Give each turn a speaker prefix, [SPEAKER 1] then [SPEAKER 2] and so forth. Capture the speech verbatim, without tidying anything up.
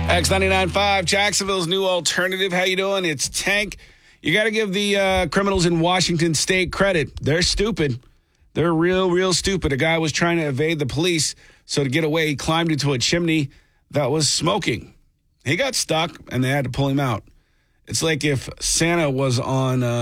[SPEAKER 1] X ninety-nine point five, Jacksonville's new alternative. How you doing? It's Tank. You got to give the uh, criminals in Washington State credit. They're stupid. They're real, real stupid. A guy was trying to evade the police, so to get away, he climbed into a chimney that was smoking. He got stuck, and they had to pull him out. It's like if Santa was on... Uh,